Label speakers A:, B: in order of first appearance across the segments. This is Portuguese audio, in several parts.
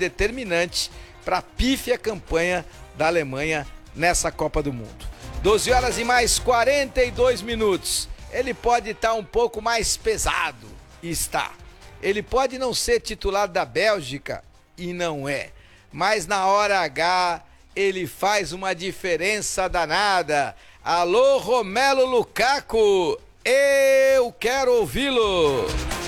A: determinante para a pífia campanha da Alemanha nessa Copa do Mundo. 12 horas e mais 42 minutos. Ele pode estar um pouco mais pesado, e está. Ele pode não ser titular da Bélgica, e não é. Mas na hora H, ele faz uma diferença danada. Alô, Romelu Lukaku, eu quero ouvi-lo.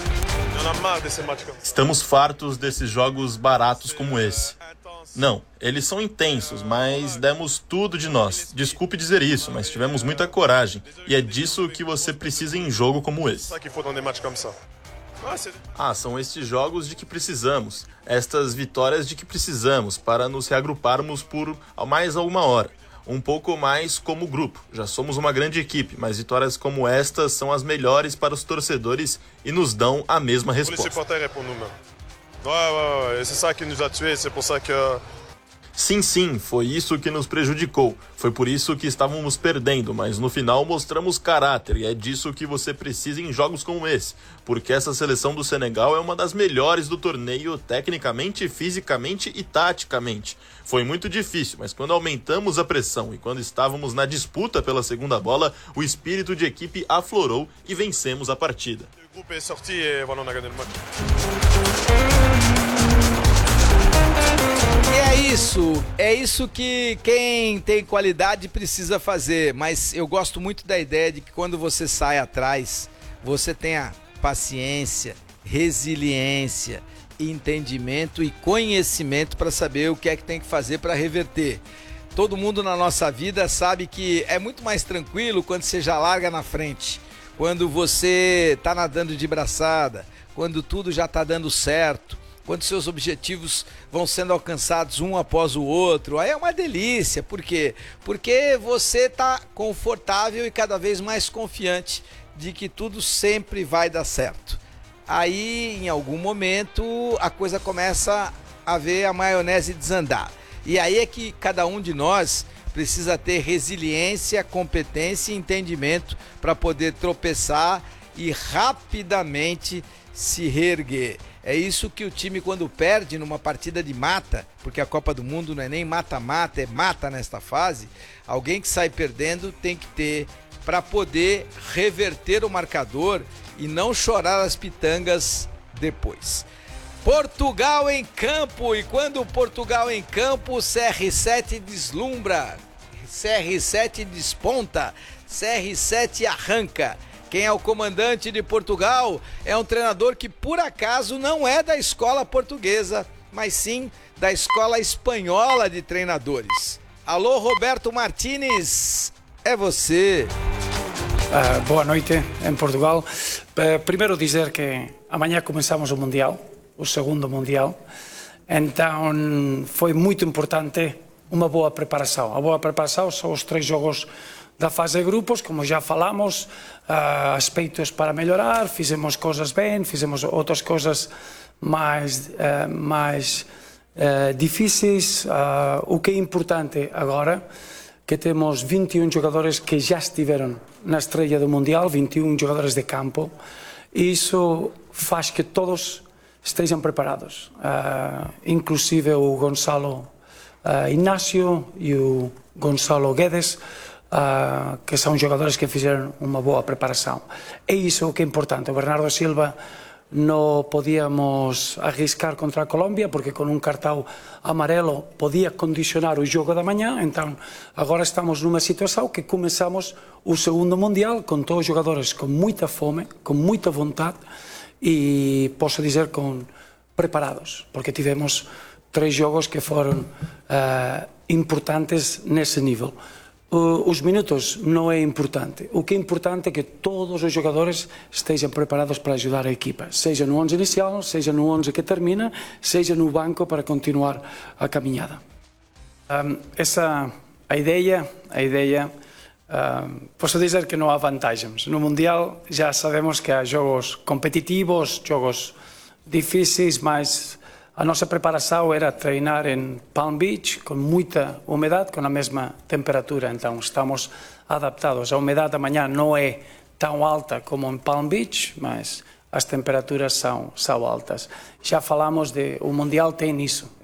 B: Estamos fartos desses jogos baratos como esse. Não, eles são intensos, mas demos tudo de nós. Desculpe dizer isso, mas tivemos muita coragem. E é disso que você precisa em jogo como esse. São estes jogos de que precisamos, estas vitórias de que precisamos para nos reagruparmos por mais alguma hora. Um pouco mais como grupo. Já somos uma grande equipe, mas vitórias como estas são as melhores para os torcedores e nos dão a mesma resposta. Sim, foi isso que nos prejudicou. Foi por isso que estávamos perdendo, mas no final mostramos caráter e é disso que você precisa em jogos como esse, porque essa seleção do Senegal é uma das melhores do torneio tecnicamente, fisicamente e taticamente. Foi muito difícil, mas quando aumentamos a pressão e quando estávamos na disputa pela segunda bola, o espírito de equipe aflorou e vencemos a partida.
A: É isso que quem tem qualidade precisa fazer, mas eu gosto muito da ideia de que quando você sai atrás, você tenha paciência, resiliência, entendimento e conhecimento para saber o que é que tem que fazer para reverter. Todo mundo na nossa vida sabe que é muito mais tranquilo quando você já larga na frente, quando você está nadando de braçada, quando tudo já está dando certo, quando seus objetivos vão sendo alcançados um após o outro. Aí é uma delícia. Por quê? Porque você está confortável e cada vez mais confiante de que tudo sempre vai dar certo. Aí, em algum momento, a coisa começa a ver a maionese desandar. E aí é que cada um de nós precisa ter resiliência, competência e entendimento para poder tropeçar e rapidamente se reerguer. É isso que o time, quando perde numa partida de mata, porque a Copa do Mundo não é nem mata-mata, é mata nesta fase, alguém que sai perdendo tem que ter para poder reverter o marcador e não chorar as pitangas depois. Portugal em campo, e quando Portugal em campo, o CR7 deslumbra, CR7 desponta, CR7 arranca. Quem é o comandante de Portugal é um treinador que por acaso não é da escola portuguesa, mas sim da escola espanhola de treinadores. Alô, Roberto Martínez, é você.
C: Boa noite em Portugal. Primeiro dizer que amanhã começamos o Mundial, o segundo Mundial, então foi muito importante uma boa preparação. A boa preparação são os 3 jogos da fase de grupos, como já falamos, aspectos para melhorar, fizemos coisas bem, fizemos outras coisas mais difíceis. O que é importante agora, que temos 21 jogadores que já estiveram na estreia do Mundial, 21 jogadores de campo, e isso faz que todos estejam preparados, inclusive o Gonçalo Inácio e o Gonçalo Guedes, que são jogadores que fizeram uma boa preparação. É isso que é importante. O Bernardo Silva não podíamos arriscar contra a Colômbia, porque com um cartão amarelo podia condicionar o jogo da manhã, então agora estamos numa situação que começamos o segundo Mundial com todos os jogadores com muita fome, com muita vontade e, posso dizer, preparados, porque tivemos 3 jogos que foram importantes nesse nível. Os minutos não é importante. O que é importante é que todos os jogadores estejam preparados para ajudar a equipa, seja no 11 inicial, seja no 11 que termina, seja no banco para continuar a caminhada. A ideia, posso dizer que não há vantagens. No Mundial já sabemos que há jogos competitivos, jogos difíceis, mas a nossa preparação era treinar em Palm Beach, com muita umidade, com a mesma temperatura. Então estamos adaptados. A umidade da manhã não é tão alta como em Palm Beach, mas as temperaturas são altas. Já falamos o Mundial tem isso.